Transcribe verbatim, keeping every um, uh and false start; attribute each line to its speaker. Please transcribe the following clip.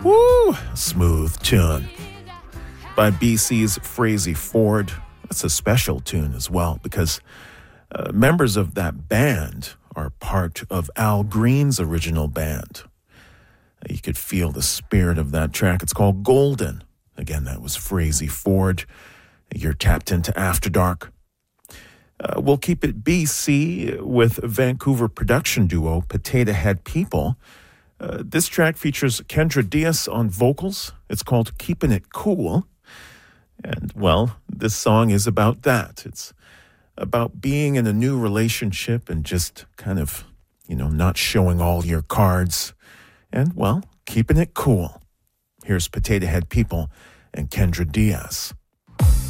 Speaker 1: Woo! Smooth tune by B C's Frazey Ford. That's a special tune as well because uh, members of that band are part of Al Green's original band. You could feel the spirit of that track. It's called Golden. Again, that was Frazey Ford. You're tapped into After Dark. Uh, we'll keep it B C with Vancouver production duo Potato Head People. Uh, this track features Kendra Diaz on vocals. It's called Keeping It Cool. And, well, this song is about that. It's about being in a new relationship and just kind of, you know, not showing all your cards. And, well, keeping it cool. Here's Potato Head People and Kendra Diaz.